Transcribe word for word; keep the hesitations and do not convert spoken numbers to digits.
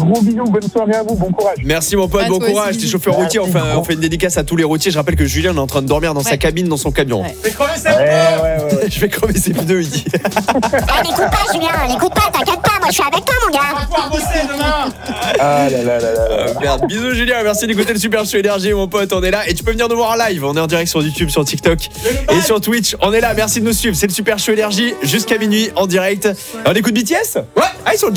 gros bisous, bonne soirée à vous, bon courage. Merci mon pote, À bon toi courage. aussi. T'es chauffeur routier, on fait, un- on fait une dédicace à tous les routiers. Je rappelle que Julien est en train de dormir dans sa Ouais. cabine, dans son camion. Ouais. Fais crever cette Ouais, ouais, ouais. ouais. Je vais crever ses pneus, il dit. Ah, n'écoute pas, Julien, n'écoute pas, t'inquiète pas, moi je suis avec toi, mon On gars. va pouvoir bosser demain. Ah là là là là là. Euh, merde. Bisous Julien, merci d'écouter le Super Show Énergie mon pote, on est là. Et tu peux venir nous voir en live, on est en direct sur YouTube, sur TikTok et sur Twitch. On est là, merci de nous suivre, c'est le Super Show Énergie jusqu'à minuit en direct. On écoute B T S? Ouais. Ah, ils sont